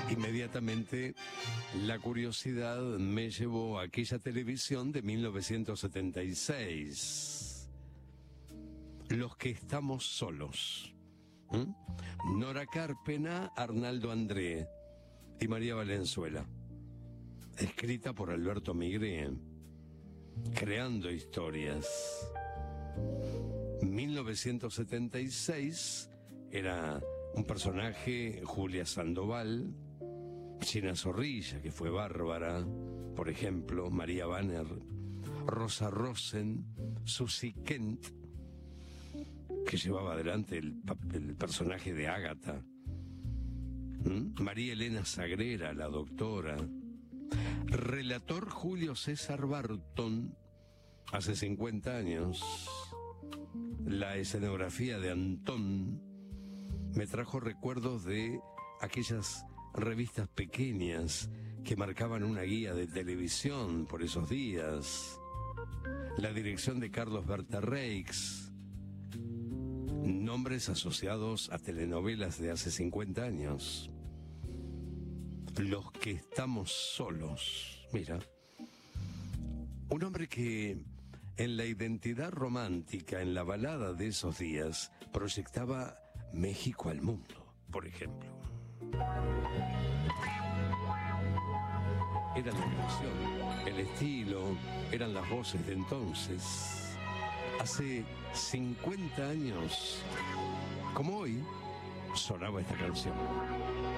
Inmediatamente la curiosidad me llevó a aquella televisión de 1976. Los que estamos solos. Nora Carpena, Arnaldo André y María Valenzuela. Escrita por Alberto Migré. Creando historias. 1976 era un personaje, Julia Sandoval, China Zorrilla, que fue bárbara, por ejemplo, María Banner, Rosa Rosen, Susie Kent, que llevaba adelante el personaje de Ágata, María Elena Sagrera, la doctora, relator Julio César Barton, hace 50 años, la escenografía de Antón me trajo recuerdos de aquellas revistas pequeñas que marcaban una guía de televisión por esos días. La dirección de Carlos Berta-Reix. Nombres asociados a telenovelas de hace 50 años. Los que estamos solos. Mira, un hombre que en la identidad romántica, en la balada de esos días, proyectaba México al mundo, por ejemplo. Era la canción, el estilo, eran las voces de entonces. Hace 50 años, como hoy, sonaba esta canción.